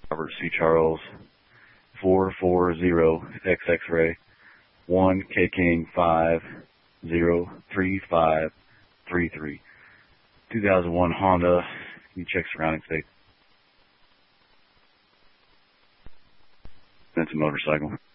Robert C. Charles, 440 X-Ray, 1 K King 503533. 2001 Honda. You check surrounding state. That's a motorcycle.